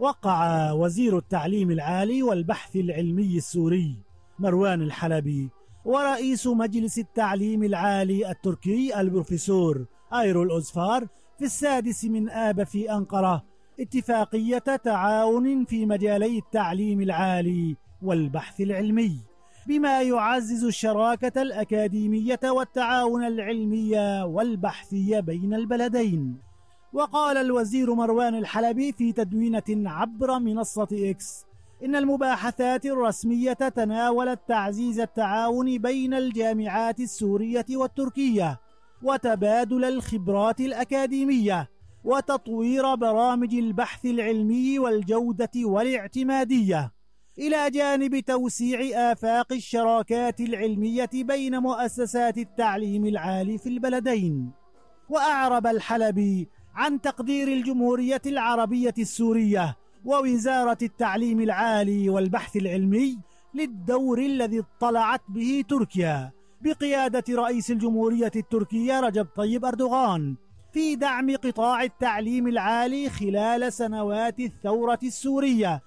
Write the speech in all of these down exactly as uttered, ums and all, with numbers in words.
وقع وزير التعليم العالي والبحث العلمي السوري مروان الحلبي ورئيس مجلس التعليم العالي التركي البروفيسور ايرول أوزفار في السادس من آب في أنقرة اتفاقية تعاون في مجالي التعليم العالي والبحث العلمي بما يعزز الشراكة الأكاديمية والتعاون العلمي والبحثي بين البلدين. وقال الوزير مروان الحلبي في تدوينة عبر منصة إكس إن المباحثات الرسمية تناولت تعزيز التعاون بين الجامعات السورية والتركية وتبادل الخبرات الأكاديمية وتطوير برامج البحث العلمي والجودة والاعتمادية، إلى جانب توسيع آفاق الشراكات العلمية بين مؤسسات التعليم العالي في البلدين. وأعرب الحلبي عن تقدير الجمهورية العربية السورية ووزارة التعليم العالي والبحث العلمي للدور الذي اطلعت به تركيا بقيادة رئيس الجمهورية التركية رجب طيب أردوغان في دعم قطاع التعليم العالي خلال سنوات الثورة السورية،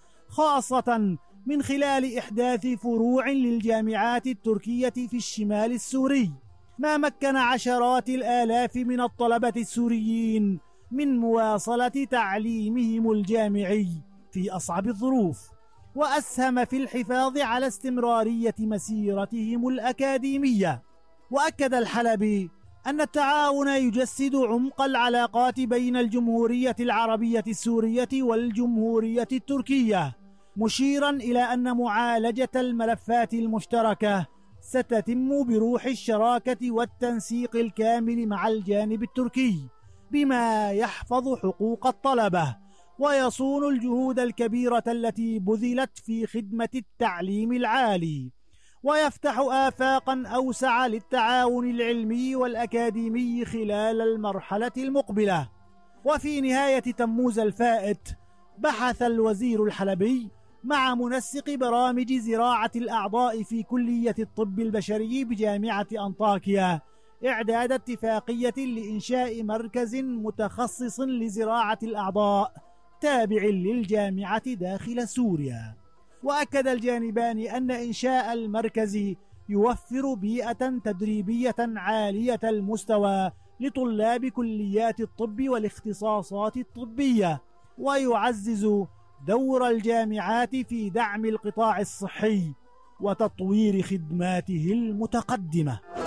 خاصة من خلال إحداث فروع للجامعات التركية في الشمال السوري، ما مكن عشرات الآلاف من الطلبة السوريين من مواصلة تعليمهم الجامعي في أصعب الظروف، وأسهم في الحفاظ على استمرارية مسيرتهم الأكاديمية. وأكد الحلبي أن التعاون يجسد عمق العلاقات بين الجمهورية العربية السورية والجمهورية التركية، مشيرا إلى أن معالجة الملفات المشتركة ستتم بروح الشراكة والتنسيق الكامل مع الجانب التركي، بما يحفظ حقوق الطلبة ويصون الجهود الكبيرة التي بذلت في خدمة التعليم العالي، ويفتح آفاقا أوسع للتعاون العلمي والأكاديمي خلال المرحلة المقبلة. وفي نهاية تموز الفائت بحث الوزير الحلبي مع منسق برامج زراعة الأعضاء في كلية الطب البشري بجامعة أنطاكيا إعداد اتفاقية لإنشاء مركز متخصص لزراعة الأعضاء تابع للجامعة داخل سوريا. وأكد الجانبان أن إنشاء المركز يوفر بيئة تدريبية عالية المستوى لطلاب كليات الطب والاختصاصات الطبية، ويعزز دور الجامعات في دعم القطاع الصحي وتطوير خدماته المتقدمة.